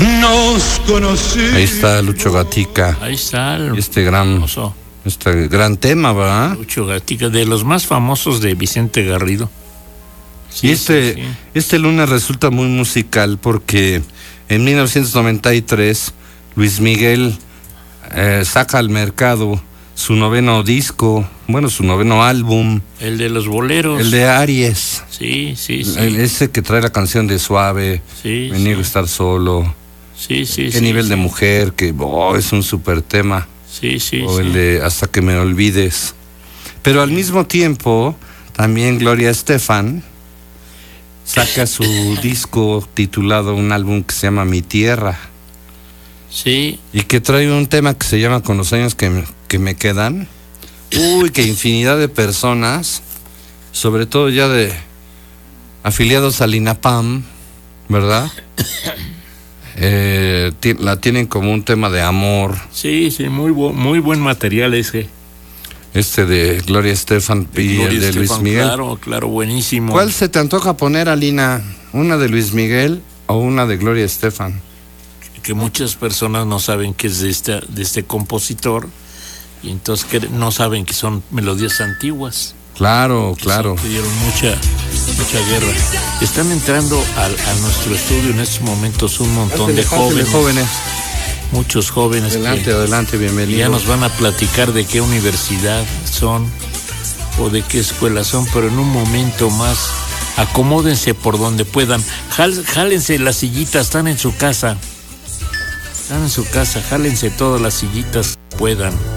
Nos conocimos. Ahí está Lucho Gatica. Ahí está el Este famoso gran tema, ¿verdad? Lucho Gatica, de los más famosos de Vicente Garrido. Sí, Y sí. este lunes resulta muy musical porque en 1993 Luis Miguel saca al mercado su noveno disco, su noveno álbum. El de los boleros. El de Aries. Sí. Ese que trae la canción de Suave, Me niego a estar solo. Sí. Qué nivel de mujer, que es un súper tema. Sí. O el de Hasta que me olvides. Pero al mismo tiempo, también Gloria Estefan saca su disco titulado, un álbum que se llama Mi Tierra. Sí. Y que trae un tema que se llama Con los años que me quedan. Que infinidad de personas, sobre todo ya de afiliados al INAPAM, ¿verdad? La tienen como un tema de amor. Sí, muy buen material ese. De Gloria Estefan y el de Luis Miguel. Claro, buenísimo. ¿Cuál se te antoja poner, Alina? ¿Una de Luis Miguel o una de Gloria Estefan? Que muchas personas no saben que es de este compositor, y entonces que no saben que son melodías antiguas. Claro. Que dieron mucha guerra. Están entrando a nuestro estudio en estos momentos un montón de jóvenes. Muchos jóvenes. Adelante, bienvenidos. Ya nos van a platicar de qué universidad son o de qué escuela son, pero en un momento más acomódense por donde puedan. Jálense las sillitas, están en su casa, jálense todas las sillitas que puedan.